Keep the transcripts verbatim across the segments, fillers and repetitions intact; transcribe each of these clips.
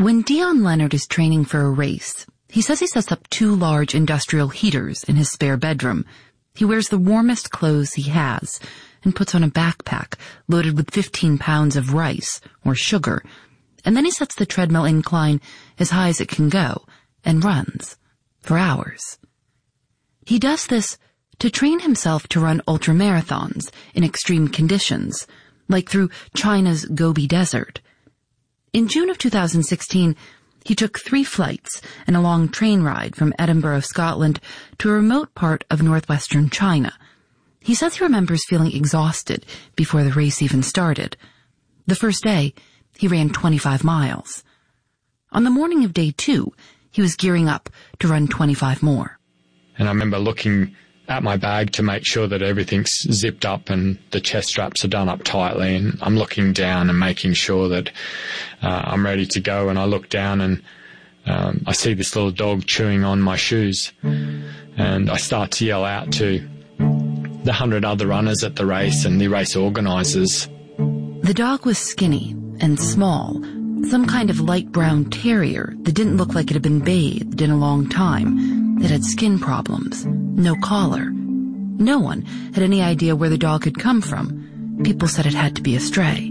When Dion Leonard is training for a race, he says he sets up two large industrial heaters in his spare bedroom. He wears the warmest clothes he has and puts on a backpack loaded with fifteen pounds of rice or sugar. And then he sets the treadmill incline as high as it can go and runs for hours. He does this to train himself to run ultramarathons in extreme conditions, like through China's Gobi Desert. In June of two thousand sixteen, he took three flights and a long train ride from Edinburgh, Scotland, to a remote part of northwestern China. He says he remembers feeling exhausted before the race even started. The first day, he ran twenty-five miles. On the morning of day two, he was gearing up to run twenty-five more. And I remember looking at my bag to make sure that everything's zipped up and the chest straps are done up tightly, and I'm looking down and making sure that uh, I'm ready to go. And I look down and um, I see this little dog chewing on my shoes, and I start to yell out to the hundred other runners at the race and the race organisers. The dog was skinny and small, some kind of light brown terrier that didn't look like it had been bathed in a long time. It had skin problems, no collar. No one had any idea where the dog had come from. People said it had to be a stray.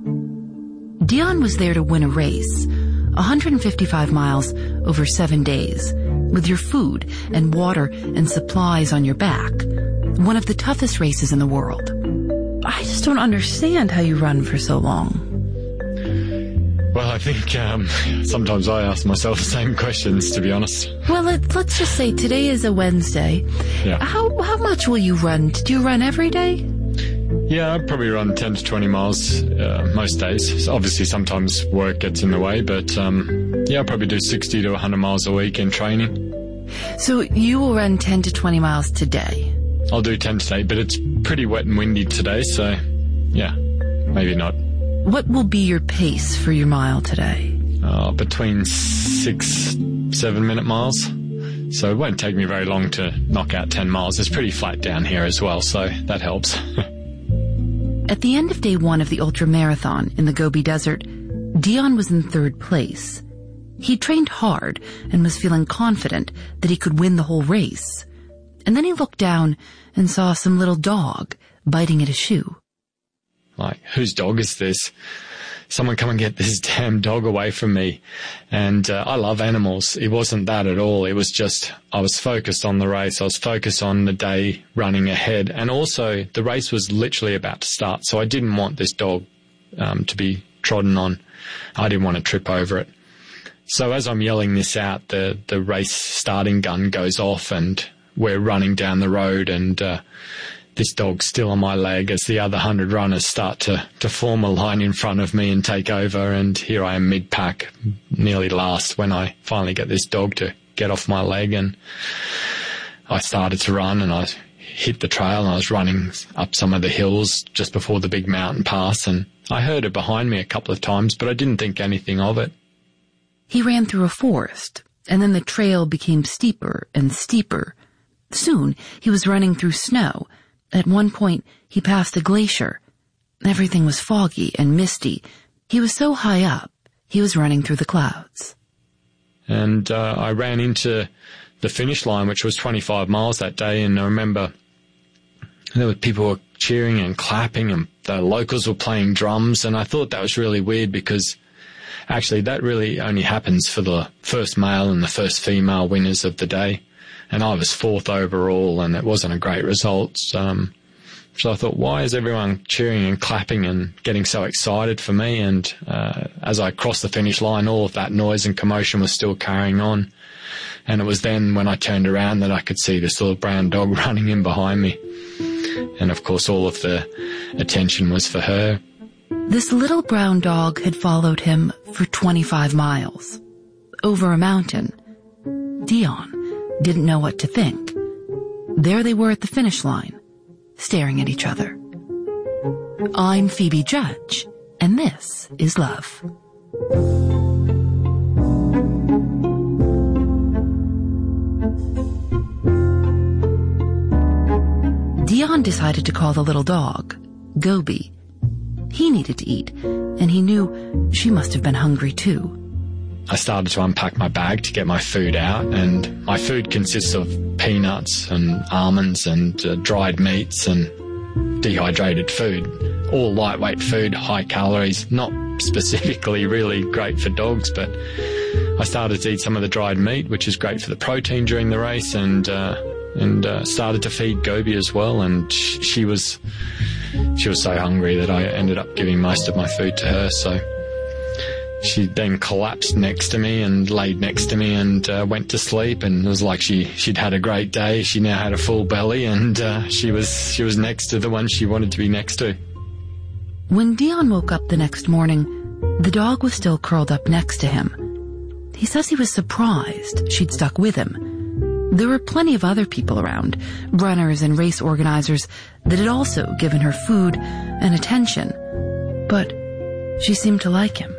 Dion was there to win a race, one hundred fifty-five miles over seven days, with your food and water and supplies on your back. One of the toughest races in the world. I just don't understand how you run for so long. Well, I think um, sometimes I ask myself the same questions, to be honest. Well, let, let's just say today is a Wednesday. Yeah. How how much will you run? Do you run every day? Yeah, I'd probably run ten to twenty miles uh, most days. So obviously, sometimes work gets in the way, but um, yeah, I'll probably do sixty to one hundred miles a week in training. So you will run ten to twenty miles today? I'll do ten today, but it's pretty wet and windy today, so yeah, maybe not. What will be your pace for your mile today? Uh, between six, seven minute miles. So it won't take me very long to knock out ten miles. It's pretty flat down here as well, so that helps. At the end of day one of the ultramarathon in the Gobi Desert, Dion was in third place. He trained hard and was feeling confident that he could win the whole race. And then he looked down and saw some little dog biting at a shoe. Like, whose dog is this? Someone come and get this damn dog away from me. And uh, I love animals. It wasn't that at all. It was just I was focused on the race. I was focused on the day running ahead. And also the race was literally about to start. So I didn't want this dog um, to be trodden on. I didn't want to trip over it. So as I'm yelling this out, the, the race starting gun goes off and we're running down the road, and uh, this dog's still on my leg as the other hundred runners start to, to form a line in front of me and take over. And here I am mid-pack, nearly last, when I finally get this dog to get off my leg. And I started to run, and I hit the trail, and I was running up some of the hills just before the big mountain pass. And I heard it behind me a couple of times, but I didn't think anything of it. He ran through a forest, and then the trail became steeper and steeper. Soon, he was running through snow. At one point, he passed a glacier. Everything was foggy and misty. He was so high up, he was running through the clouds. And uh, I ran into the finish line, which was twenty-five miles that day, and I remember there were people were cheering and clapping, and the locals were playing drums, and I thought that was really weird because actually that really only happens for the first male and the first female winners of the day. And I was fourth overall, and it wasn't a great result. Um, so I thought, why is everyone cheering and clapping and getting so excited for me? And uh, as I crossed the finish line, all of that noise and commotion was still carrying on. And it was then when I turned around that I could see this little brown dog running in behind me. And of course, all of the attention was for her. This little brown dog had followed him for twenty-five miles, over a mountain. Dion didn't know what to think. There they were at the finish line, staring at each other. I'm Phoebe Judge, and this is Love. Dion decided to call the little dog Gobi. He needed to eat, and he knew she must have been hungry too. I started to unpack my bag to get my food out, and my food consists of peanuts and almonds and uh, dried meats and dehydrated food, all lightweight food, high calories, not specifically really great for dogs, but I started to eat some of the dried meat, which is great for the protein during the race, and uh, and uh, started to feed Gobi as well, and sh- she was she was so hungry that I ended up giving most of my food to her, so she then collapsed next to me and laid next to me and uh, went to sleep, and it was like she, she'd had a great day. She now had a full belly, and uh, she was she was next to the one she wanted to be next to. When Dion woke up the next morning, the dog was still curled up next to him. He says he was surprised she'd stuck with him. There were plenty of other people around, runners and race organizers, that had also given her food and attention, but she seemed to like him.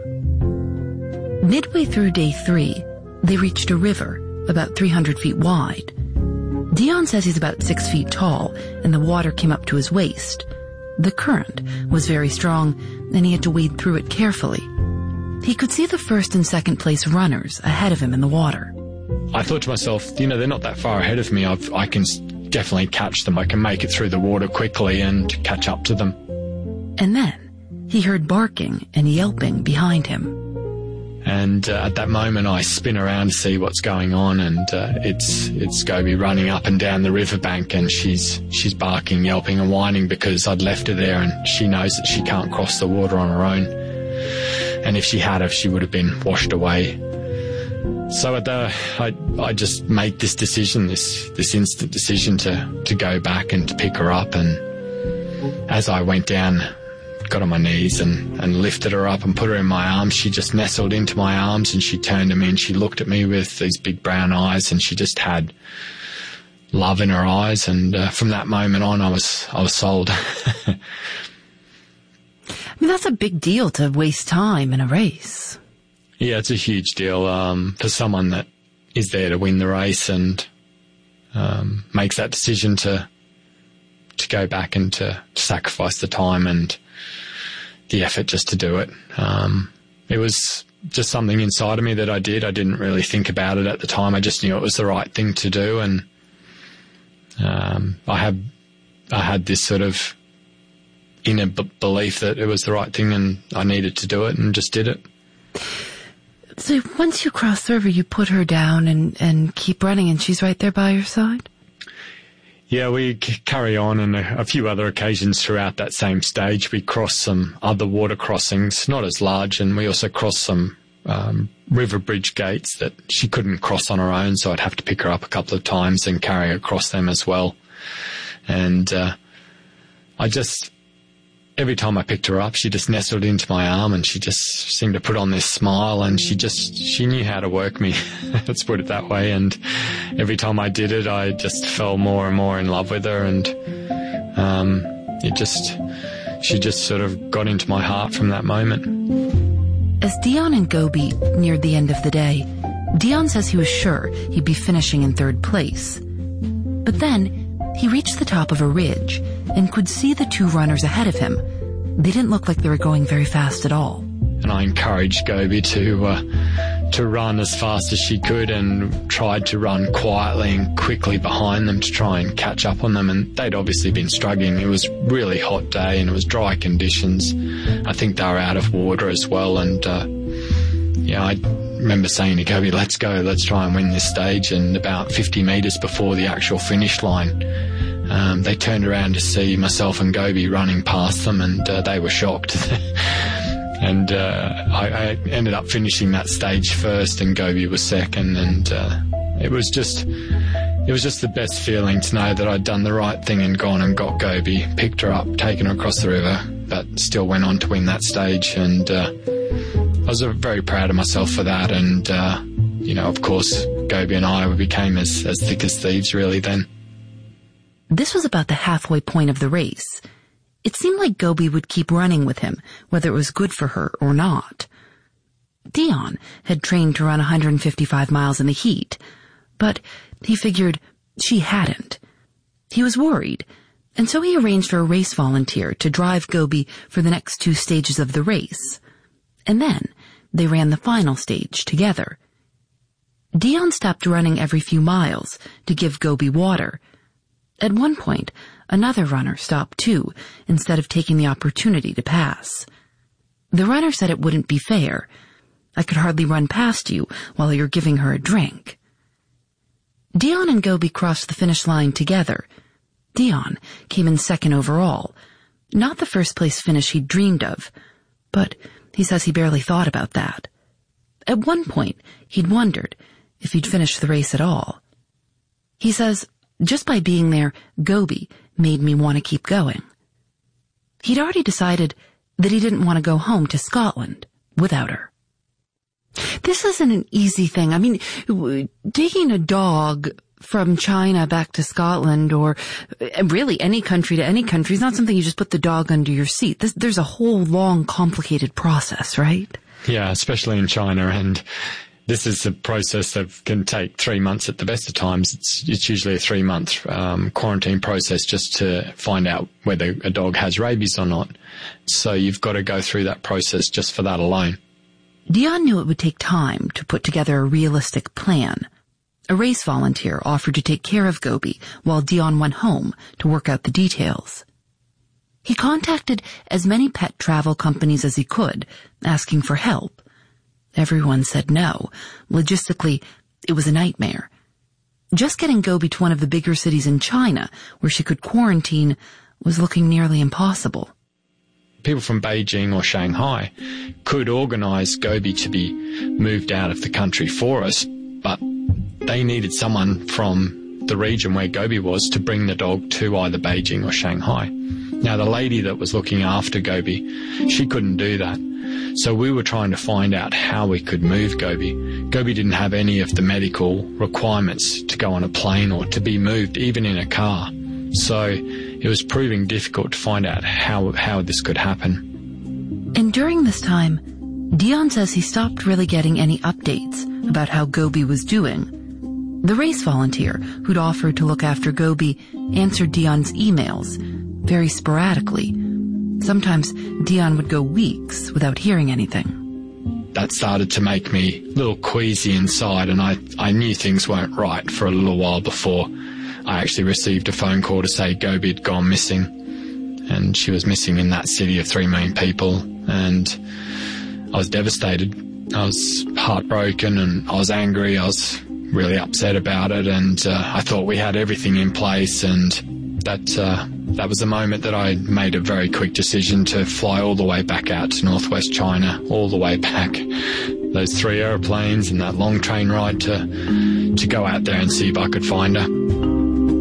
Midway through day three, they reached a river about three hundred feet wide. Dion says he's about six feet tall, and the water came up to his waist. The current was very strong, and he had to wade through it carefully. He could see the first and second place runners ahead of him in the water. I thought to myself, you know, they're not that far ahead of me. I've, I can definitely catch them. I can make it through the water quickly and catch up to them. And then he heard barking and yelping behind him. And uh, at that moment, I spin around to see what's going on, and uh, it's it's Gobi running up and down the riverbank, and she's she's barking, yelping, and whining because I'd left her there, and she knows that she can't cross the water on her own. And if she had, if she would have been washed away. So at the, I I just made this decision, this this instant decision to to go back and to pick her up. And as I went down, got on my knees and, and lifted her up and put her in my arms, she just nestled into my arms, and she turned to me and she looked at me with these big brown eyes, and she just had love in her eyes. And uh, from that moment on, I was I was sold. I mean, that's a big deal to waste time in a race. Yeah, it's a huge deal um, for someone that is there to win the race and um, makes that decision to to go back and to, to sacrifice the time and the effort just to do it. Um, it was just something inside of me that I did. I didn't really think about it at the time. I just knew it was the right thing to do, and um, I had I had this sort of inner b- belief that it was the right thing and I needed to do it, and just did it. So once you cross the river, you put her down and, and keep running, and she's right there by your side? Yeah, we c- carry on, and a, a few other occasions throughout that same stage. We crossed some other water crossings, not as large, and we also crossed some um, river bridge gates that she couldn't cross on her own, so I'd have to pick her up a couple of times and carry her across them as well. And uh, I just... every time I picked her up, she just nestled into my arm, and she just seemed to put on this smile, and she just, she knew how to work me, let's put it that way. And every time I did it, I just fell more and more in love with her, and um, it just, she just sort of got into my heart from that moment. As Dion and Gobi neared the end of the day, Dion says he was sure he'd be finishing in third place. But then he reached the top of a ridge and could see the two runners ahead of him. They didn't look like they were going very fast at all. And I encouraged Gobi to uh, to run as fast as she could, and tried to run quietly and quickly behind them to try and catch up on them. And they'd obviously been struggling. It was a really hot day and it was dry conditions. I think they were out of water as well. And uh, yeah, I remember saying to Gobi, let's go, let's try and win this stage. And about fifty metres before the actual finish line, Um, they turned around to see myself and Gobi running past them, and uh, they were shocked. and uh, I, I ended up finishing that stage first, and Gobi was second. And uh, it was just, it was just the best feeling to know that I'd done the right thing and gone and got Gobi, picked her up, taken her across the river, but still went on to win that stage. And uh, I was uh, very proud of myself for that. And uh, you know, of course, Gobi and I became as, as thick as thieves really then. This was about the halfway point of the race. It seemed like Gobi would keep running with him, whether it was good for her or not. Dion had trained to run one hundred fifty-five miles in the heat, but he figured she hadn't. He was worried, and so he arranged for a race volunteer to drive Gobi for the next two stages of the race. And then they ran the final stage together. Dion stopped running every few miles to give Gobi water. At one point, another runner stopped too, instead of taking the opportunity to pass. The runner said it wouldn't be fair. I could hardly run past you while you're giving her a drink. Dion and Gobi crossed the finish line together. Dion came in second overall. Not the first place finish he'd dreamed of, but he says he barely thought about that. At one point, he'd wondered if he'd finish the race at all. He says, just by being there, Gobi made me want to keep going. He'd already decided that he didn't want to go home to Scotland without her. This isn't an easy thing. I mean, taking a dog from China back to Scotland, or really any country to any country, is not something you just put the dog under your seat. This, there's a whole long, complicated process, right? Yeah, especially in China, and this is a process that can take three months at the best of times. It's, it's usually a three-month um, quarantine process just to find out whether a dog has rabies or not. So you've got to go through that process just for that alone. Dion knew it would take time to put together a realistic plan. A race volunteer offered to take care of Gobi while Dion went home to work out the details. He contacted as many pet travel companies as he could, asking for help. Everyone said no. Logistically, it was a nightmare. Just getting Gobi to one of the bigger cities in China, where she could quarantine, was looking nearly impossible. People from Beijing or Shanghai could organise Gobi to be moved out of the country for us, but they needed someone from the region where Gobi was to bring the dog to either Beijing or Shanghai. Now, the lady that was looking after Gobi, she couldn't do that. So we were trying to find out how we could move Gobi. Gobi didn't have any of the medical requirements to go on a plane or to be moved, even in a car. So it was proving difficult to find out how, how this could happen. And during this time, Dion says he stopped really getting any updates about how Gobi was doing. The race volunteer who'd offered to look after Gobi answered Dion's emails very sporadically. Sometimes Dion would go weeks without hearing anything. That started to make me a little queasy inside, and I, I knew things weren't right for a little while before I actually received a phone call to say Gobi had gone missing, and she was missing in that city of three million people, and I was devastated. I was heartbroken and I was angry. I was really upset about it, and uh, I thought we had everything in place, and that uh, that was the moment that I made a very quick decision to fly all the way back out to northwest China, all the way back. Those three aeroplanes and that long train ride to to go out there and see if I could find her.